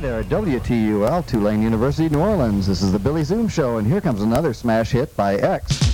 there at WTUL, Tulane University, New Orleans. This is the Billy Zoom Show, and here comes another smash hit by X.